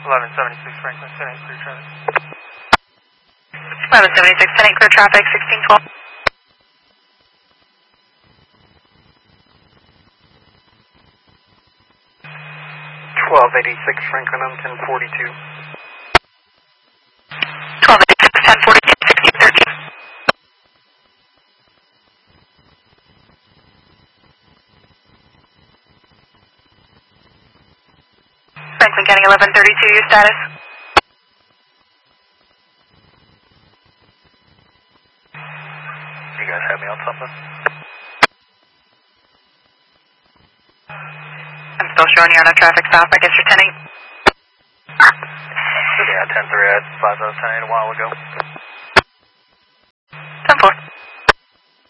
1176 Franklin, 10-8 clear traffic. 1176, 10-8 clear traffic, 1612. Franklin, I'm 1042. 1286, 1042, 1613. Franklin County 1132, your status? You guys have me on something? I'm still showing you on a traffic stop. I guess you're 10-8. Yeah, 10-3. I had 5 out of 10 a while ago.